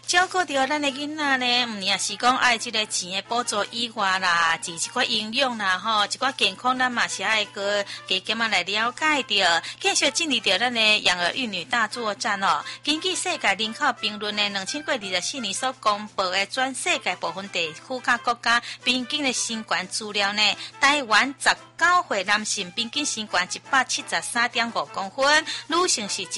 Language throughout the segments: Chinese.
照顾到咱的囡仔呢，也是讲爱这个钱的补助以外啦，一寡营养啦吼，一寡健康咱嘛是爱个加减啊来了解着，继续进入到咱的养儿育女大作战哦。根据世界人口评论呢，2024年所公布的全世界部分地区甲国家平均的新冠资料呢，台湾19岁男性平均身高173.5公分，女性是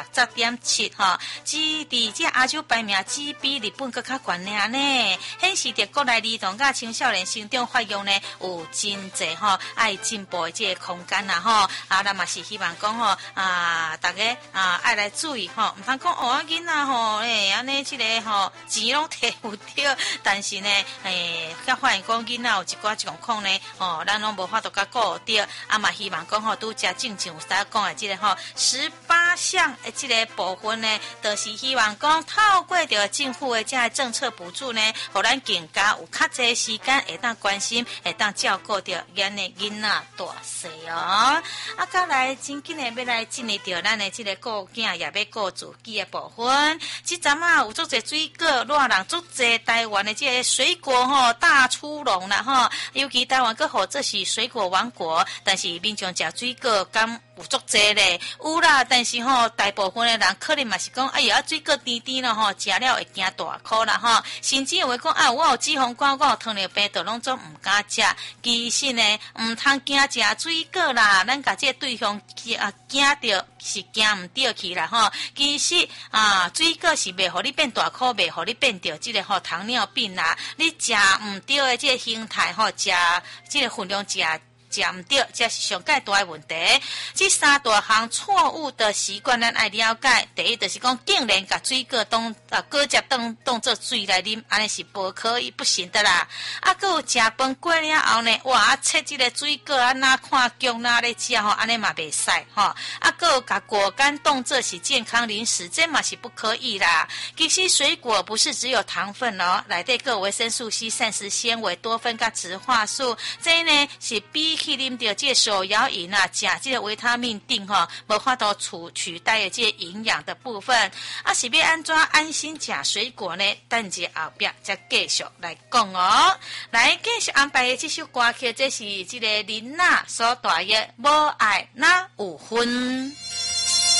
160.7吼，只伫这亚洲排名只比日本更较悬呢，显示着国内儿童甲青少年成长发育呢有真侪吼爱进步的这个空间啦吼，咱嘛是希望讲吼大家爱来注意吼，唔通讲囡仔吼安尼这个吼钱拢摕有着，但是呢甲发现讲囡仔有一寡状况呢咱拢无法度甲顾着，嘛希望讲吼拄则正像有啥讲的这个吼18项的这个部分呢，就是希望讲透过着政府的这政策补助呢，互咱更加有较侪时间会当关心，会当照顾着咱的囡仔大细哦。再来真紧的要来进入到咱的这个顾囝也要顾自己的部分。即阵有足侪水果，热人足侪台湾的这个水果吼大出笼啦吼，尤其台湾个号这是水果王国，但是民众食水果敢有足侪咧，有啦，但是吼大部分的人可能嘛是讲，哎呀，水果甜甜咯吼，食了会惊大哭啦吼，甚至会讲我有脂肪肝，我有糖尿病，都拢总唔敢食。其实呢，唔通惊食水果啦，咱甲这对象惊着是惊唔着去啦吼。其实水果是袂互你变大哭，袂互你变着这个糖尿病啦。你食唔着的这个形态吼，食这个分量食唔对，这是上介大的问题。这三大项错误的习惯，咱爱了解。第一就是讲，竟然把水果果汁当做水来啉，安尼是不可以不行的啦。还有食饭过了后呢，切这个水果哪看姜哪咧食吼，安尼嘛袂使吼。还有把果干当作是健康零食，这嘛是不可以啦。其实水果不是只有糖分哦，内底有维生素 C、膳食纤维、多酚甲植化素，这呢是比去啉到这手摇饮食这个维他命锭无法度取代的这营养的部分。是要安怎安心吃水果呢？等者后壁再继续来讲哦。来继续安排的这首歌曲，这是这个林娜所带的《无爱哪有分》。